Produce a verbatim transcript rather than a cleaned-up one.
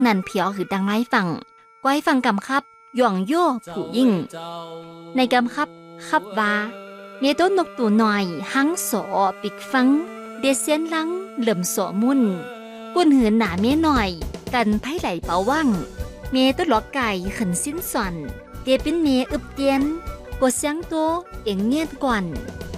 นั่นเพียวคือดังไม้ฟังก้อยฟังกำคับหย่องโย่ผู้ยิ่งในกำคับคับว่าเมต้นนกตูหน่อยหังโสปิกฟังเดเซียนลังเหลิ่มโสมุ่นกุนหืนหนาเมียหน่อยกันไพ่ไหลเป่าว่างเมต้นหลอกไก่ขันสิ้นส่อนเตียเป็นเมอึบเตียนปวดเสียงโตเอ็งเงียดก่อน